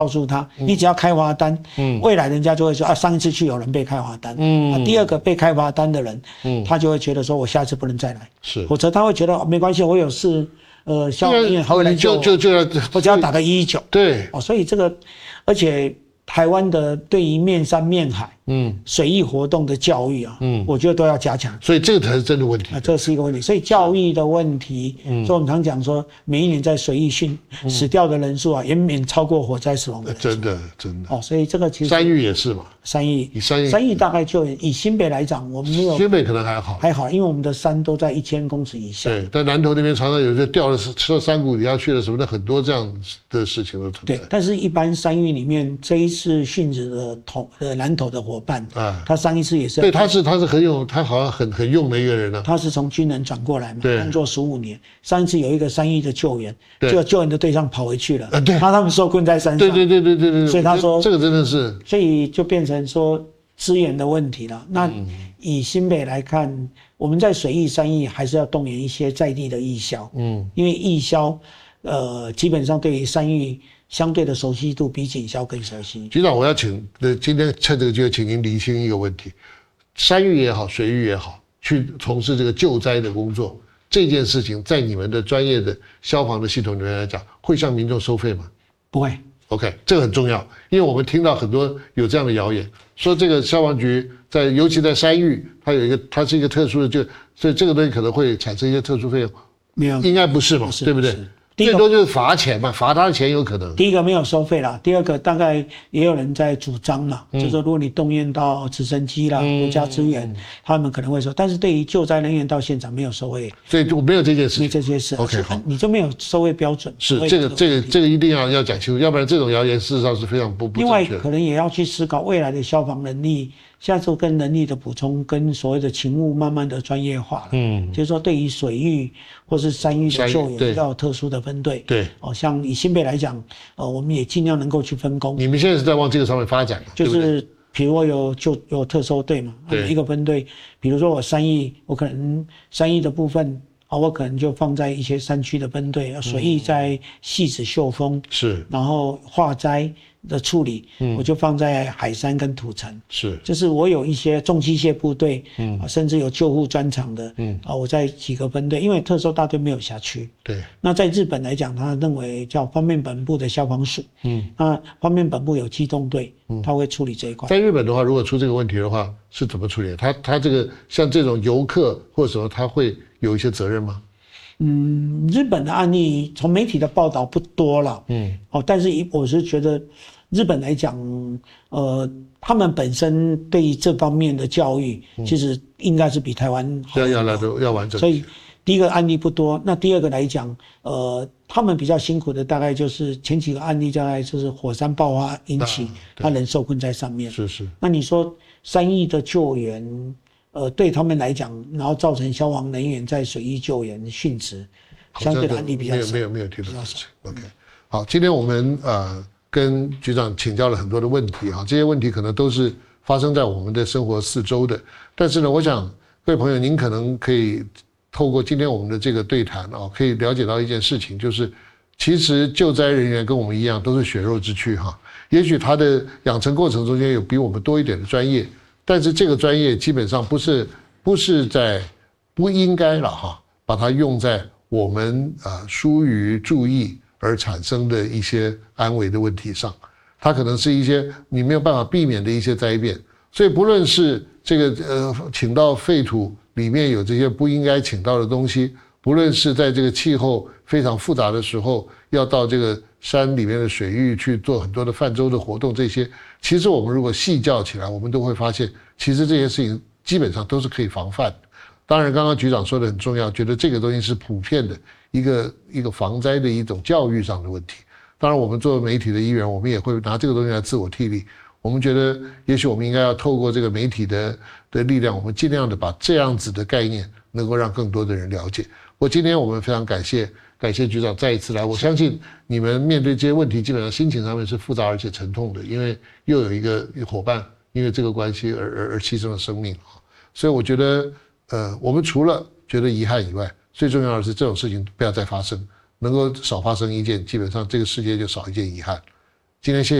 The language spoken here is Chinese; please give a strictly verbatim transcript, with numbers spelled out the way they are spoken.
告诉他，你只要开罚单，嗯，未来人家就会说啊，上一次去有人被开罚单，嗯，啊、第二个被开罚单的人，嗯，他就会觉得说我下次不能再来， 是， 否则他会觉得、哦、没关系，我有事，呃，消防人员还会来救我， 就就就要， 我只要打个一一九， 对， 哦，所以这个，而且台湾的对于面山面海，嗯，水域活动的教育啊，嗯，我觉得都要加强， 所以这个才是真的问题啊，这是一个问题，所以教育的问题，嗯，所以我们常讲说，每一年在水域殉死掉的人数啊，远远超过火灾死亡的人数， 真的真的， 哦，所以这个其实山域也是嘛。 山域， 以山域， 山域大概就以新北来讲，我们没有新北可能还好， 还好，因为我们的山都在一千公尺以下。 对，但南投那边常常有些掉了到山谷底下去了什么的，很多这样的事情都存在。 对，但是一般山域里面这一次殉职的同呃南投的伙伴，啊，他上一次也是， 对，他是他是很有，他好像很很用的一个人啊。 他是从军人转过来嘛， 对， 工作十五年。上一次有一个山域的救援，结果救援的对象跑回去了， 啊，对， 他他们受困在山上。 对对对对对对。 所以他说这个真的是， 所以就变成说。资源的问题了。那以新北来看，我们在水域、山域还是要动员一些在地的义消，嗯，因为义消，呃，基本上对于山域相对的熟悉度比警消更熟悉。 局长，我要请，呃，今天趁这个机会，请您厘清一个问题：山域也好，水域也好，去从事这个救灾的工作，这件事情在你们的专业的消防的系统里面来讲，会向民众收费吗？ 不会。 OK， 这个很重要，因为我们听到很多有这样的谣言，说这个消防局在，尤其在山域，它有一个，它是一个特殊的，就所以这个东西可能会产生一些特殊费用。 没有， 应该不是嘛， 不是对不对？最多就是罚钱嘛，罚他的钱有可能。 第一个没有收费啦，第二个大概也有人在主张嘛，嗯、就是说如果你动员到直升机啦、国家资源、嗯，他们可能会收，但是对于救灾人员到现场没有收费， 所以就没有这件事情， 没这些事。 OK， 好， 你就没有收费标准。 是这个这个这个一定要要讲清楚，要不然这种谣言事实上是非常不不正确的。 另外，可能也要去思考未来的消防能力。现在就跟能力的补充，跟所谓的勤务慢慢的专业化了。嗯，就是说对于水域或是山域的救援要有特殊的分队。对，哦，像以新北来讲，呃，我们也尽量能够去分工。 你们现在是在往这个上面发展， 就是比如我有就有特搜队嘛，一个分队，比如说我山域，我可能山域的部分。啊，我可能就放在一些山区的分队，水域在汐止秀峰是，然后化灾的处理，嗯，我就放在海山跟土城是，就是我有一些重机械部队，嗯，啊，甚至有救护专场的，嗯，啊，我在几个分队，因为特搜大队没有辖区，对，那在日本来讲，他认为叫方面本部的消防署，嗯，那方面本部有机动队，嗯，他会处理这一块。 在日本的话，如果出这个问题的话，是怎么处理？他他这个像这种游客或者什么，他会有一些责任吗？ 嗯，日本的案例从媒体的报道不多了，嗯，哦，但是我是觉得日本来讲，呃，他们本身对于这方面的教育，其实应该是比台湾要要来的要完整。 所以第一个案例不多，那第二个来讲，呃，他们比较辛苦的大概就是前几个案例，大概就是火山爆发引起，他人受困在上面。是是。那你说山域的救援？呃，对他们来讲，然后造成消防人员在水域救援殉职，相对的案例比较少。 没有没有没有听到事情。OK， 好，今天我们呃跟局长请教了很多的问题哈，这些问题可能都是发生在我们的生活四周的。但是呢，我想各位朋友，您可能可以透过今天我们的这个对谈啊，可以了解到一件事情，就是其实救灾人员跟我们一样都是血肉之躯哈。也许他的养成过程中间有比我们多一点的专业。但是这个专业基本上不是不是在不应该了哈，把它用在我们啊疏于注意而产生的一些安危的问题上，它可能是一些你没有办法避免的一些灾变。所以不论是这个呃请到废土里面有这些不应该请到的东西，不论是在这个气候非常复杂的时候要到这个山里面的水域去做很多的泛舟的活动，这些其实我们如果细教起来，我们都会发现，其实这些事情基本上都是可以防范的。当然，刚刚局长说的很重要，觉得这个东西是普遍的一个一个防灾的一种教育上的问题。当然，我们作为媒体的一员，我们也会拿这个东西来自我替力。我们觉得，也许我们应该要透过这个媒体的的力量，我们尽量的把这样子的概念能够让更多的人了解。我今天我们非常感谢。感谢局长再一次来，我相信你们面对这些问题，基本上心情上面是复杂而且沉痛的，因为又有一个伙伴因为这个关系而而而牺牲了生命，所以我觉得，呃，我们除了觉得遗憾以外，最重要的是这种事情不要再发生，能够少发生一件，基本上这个世界就少一件遗憾。 今天谢谢。